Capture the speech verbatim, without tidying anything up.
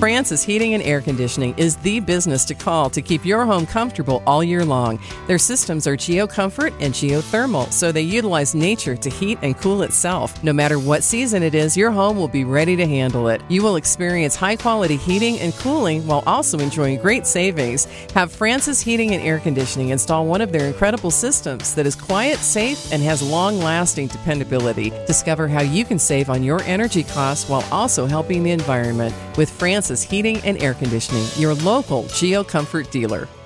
Francis Heating and Air Conditioning is the business to call to keep your home comfortable all year long. Their systems are GeoComfort and geothermal, so they utilize nature to heat and cool itself. No matter what season it is, your home will be ready to handle it. You will experience high-quality heating and cooling while also enjoying great savings. Have Francis Heating and Air Conditioning install one of their incredible systems that is quiet, safe, and has long-lasting dependability. Discover how you can save on your energy costs while also helping the environment with Francis Heating and Air Conditioning, your local GeoComfort dealer.